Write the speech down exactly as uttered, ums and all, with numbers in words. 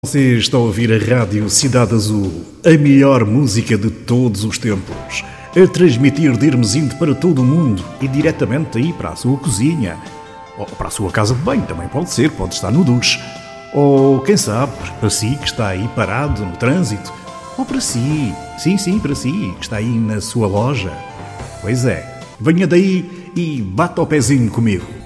Você está a ouvir a Rádio Cidade Azul, a melhor música de todos os tempos, a transmitir de Hermesinde para todo o mundo e diretamente aí para a sua cozinha, ou para a sua casa de banho, também pode ser, pode estar no duche, ou quem sabe, para si que está aí parado no trânsito, ou para si, sim, sim, para si, que está aí na sua loja. Pois é, venha daí e bata o pezinho comigo.